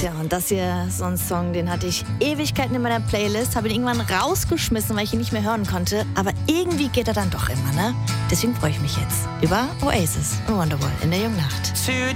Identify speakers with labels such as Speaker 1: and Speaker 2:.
Speaker 1: Tja, und das hier, so ein Song, den hatte ich Ewigkeiten in meiner Playlist, habe ihn irgendwann rausgeschmissen, weil ich ihn nicht mehr hören konnte. Aber irgendwie geht er dann doch immer, ne? Deswegen freue ich mich jetzt über Oasis, Wonderwall in der Jungen Nacht.